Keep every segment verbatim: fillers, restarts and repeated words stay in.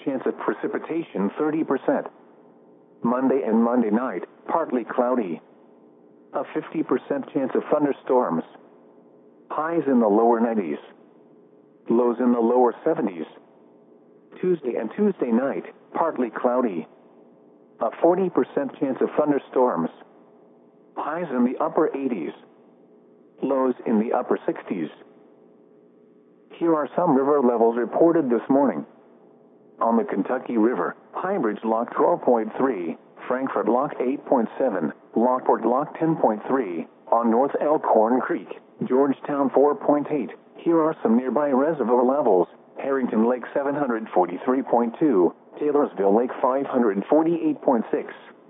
Chance of precipitation thirty percent. Monday and Monday night, partly cloudy. A fifty percent chance of thunderstorms. Highs in the lower nineties. Lows in the lower seventies. Tuesday and Tuesday night, partly cloudy. A forty percent chance of thunderstorms. Highs in the upper eighties. Lows in the upper sixties. Here are some river levels reported this morning. On the Kentucky River, Highbridge Lock twelve point three, Frankfort Lock eight point seven, Lockport Lock ten point three, on North Elkhorn Creek, Georgetown four point eight. Here are some nearby reservoir levels. Harrington Lake seven hundred forty-three point two, Taylorsville Lake five hundred forty-eight point six.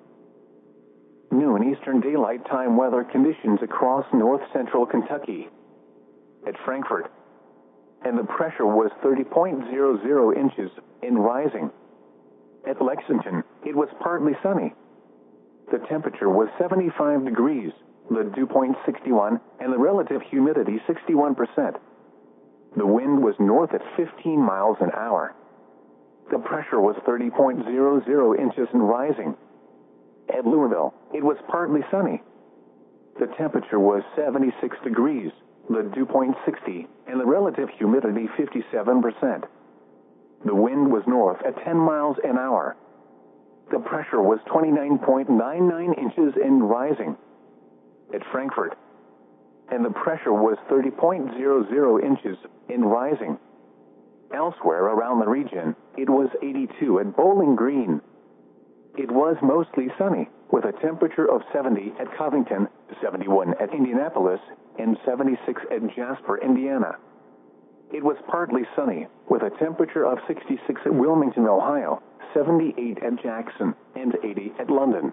Noon Eastern Daylight Time weather conditions across north central Kentucky. At Frankfort, and the pressure was thirty point zero zero inches, in rising. At Lexington, it was partly sunny. The temperature was seventy-five degrees, the dew point sixty-one, and the relative humidity sixty-one percent. The wind was north at fifteen miles an hour. The pressure was thirty point zero zero inches and rising. At Louisville, it was partly sunny. The temperature was seventy-six degrees, the dew point sixty, and the relative humidity fifty-seven percent. The wind was north at ten miles an hour. The pressure was twenty-nine point nine nine inches and rising. At Frankfort, and the pressure was thirty point zero zero inches and rising. Elsewhere around the region, it was eighty-two at Bowling Green. It was mostly sunny, with a temperature of seventy at Covington, seventy-one at Indianapolis, and seventy-six at Jasper, Indiana. It was partly sunny, with a temperature of sixty-six at Wilmington, Ohio, seventy-eight at Jackson, and eighty at London.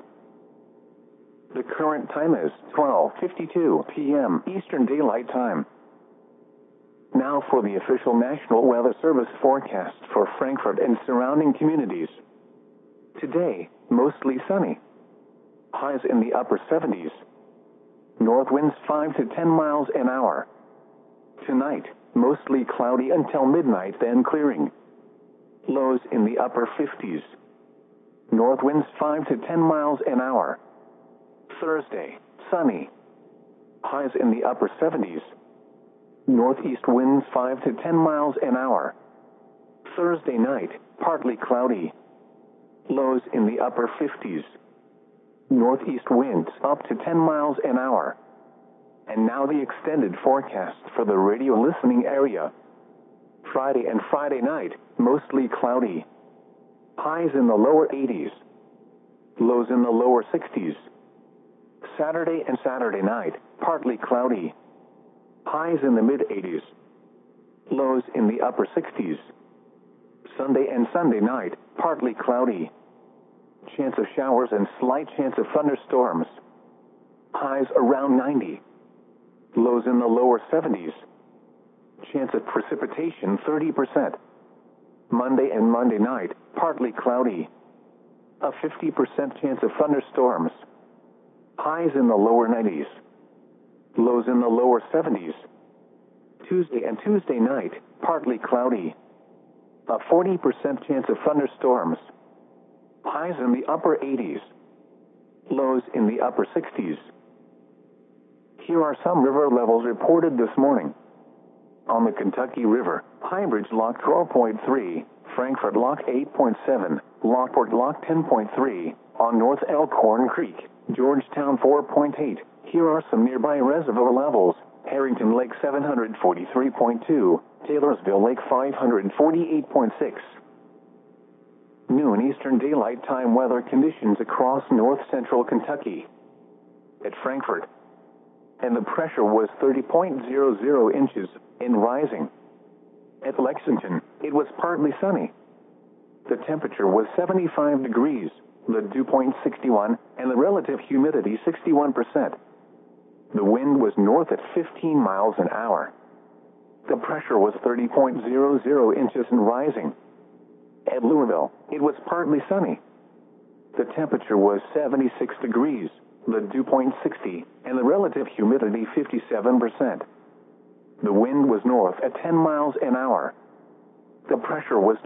The current time is twelve fifty-two p m Eastern Daylight Time. Now for the official National Weather Service forecast for Frankfort and surrounding communities. Today, mostly sunny. Highs in the upper seventies. North winds five to ten miles an hour. Tonight, mostly cloudy until midnight, then clearing. Lows in the upper fifties. North winds five to ten miles an hour. Thursday, sunny. Highs in the upper seventies. Northeast winds five to ten miles an hour. Thursday night, partly cloudy. Lows in the upper fifties. Northeast winds up to ten miles an hour. And now the extended forecast for the radio listening area. Friday and Friday night, mostly cloudy. Highs in the lower eighties. Lows in the lower sixties. Saturday and Saturday night, partly cloudy. Highs in the mid-eighties. Lows in the upper sixties. Sunday and Sunday night, partly cloudy. Chance of showers and slight chance of thunderstorms. Highs around ninety. Lows in the lower seventies. Chance of precipitation thirty percent. Monday and Monday night, partly cloudy. A fifty percent chance of thunderstorms. Highs in the lower nineties. Lows in the lower seventies. Tuesday and Tuesday night, partly cloudy. A forty percent chance of thunderstorms. Highs in the upper eighties. Lows in the upper sixties. Here are some river levels reported this morning. On the Kentucky River, Highbridge Lock twelve point three, Frankfort Lock eight point seven, Lockport Lock ten point three, on North Elkhorn Creek, Georgetown four point eight. Here are some nearby reservoir levels. Harrington Lake seven hundred forty-three point two, Taylorsville Lake five hundred forty-eight point six. Noon Eastern Daylight Time weather conditions across north central Kentucky. At Frankfort, and the pressure was thirty point zero zero inches, in rising. At Lexington, it was partly sunny. The temperature was seventy-five degrees, the dew point sixty-one, and the relative humidity sixty-one percent. The wind was north at fifteen miles an hour. The pressure was thirty point zero zero inches and rising. At Louisville, it was partly sunny. The temperature was seventy-six degrees, the dew point sixty, and the relative humidity fifty-seven percent. The wind was north at ten miles an hour. The pressure was